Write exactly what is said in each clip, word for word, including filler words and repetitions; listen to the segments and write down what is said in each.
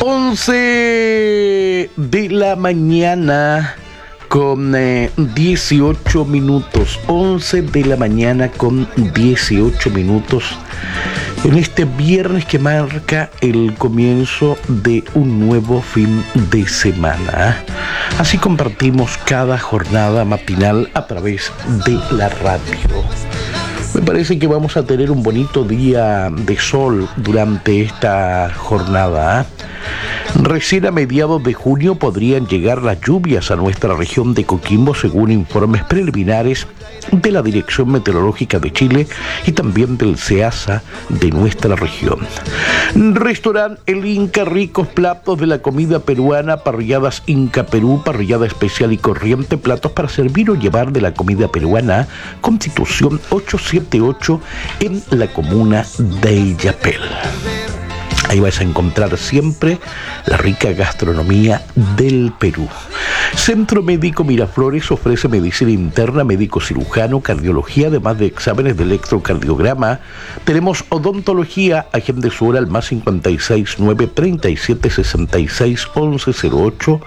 once de la mañana con eh, dieciocho minutos. once de la mañana con dieciocho minutos. En este viernes que marca el comienzo de un nuevo fin de semana. Así compartimos cada jornada matinal a través de la radio. Me parece que vamos a tener un bonito día de sol durante esta jornada. Recién a mediados de junio podrían llegar las lluvias a nuestra región de Coquimbo, según informes preliminares de la Dirección Meteorológica de Chile y también del SEASA de nuestra región. Restaurante El Inca, ricos platos de la comida peruana, parrilladas Inca Perú, parrillada especial y corriente, platos para servir o llevar de la comida peruana, Constitución ochocientos setenta y ocho en la comuna de Illapel. Ahí vas a encontrar siempre la rica gastronomía del Perú. Centro Médico Miraflores ofrece medicina interna, médico cirujano, cardiología, además de exámenes de electrocardiograma. Tenemos odontología, agende su hora al más cincuenta y seis, nueve treinta y siete, sesenta y seis, once cero ocho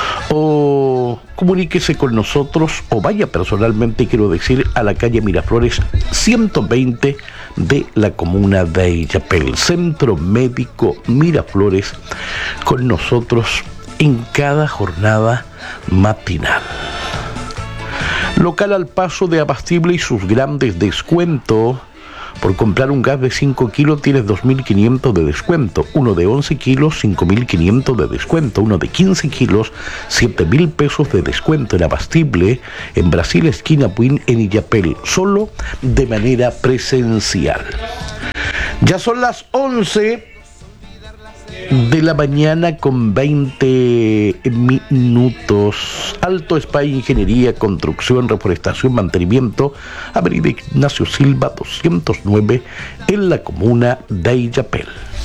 o comuníquese con nosotros o vaya personalmente, quiero decir, a la calle Miraflores ciento veinte de la comuna de Illapel. Centro Médico Miraflores con nosotros en cada jornada matinal. Local Al Paso de Abastible y sus grandes descuentos. Por comprar un gas de cinco kilos tienes dos mil quinientos de descuento, uno de once kilos cinco mil quinientos de descuento, uno de quince kilos siete mil pesos de descuento en Abastible, en Brasil esquina Puín, en Illapel, solo de manera presencial. Ya son las once de la mañana con veinte minutos. Alto Spy Ingeniería, Construcción, Reforestación, Mantenimiento, Avenida Ignacio Silva doscientos nueve en la comuna de Illapel.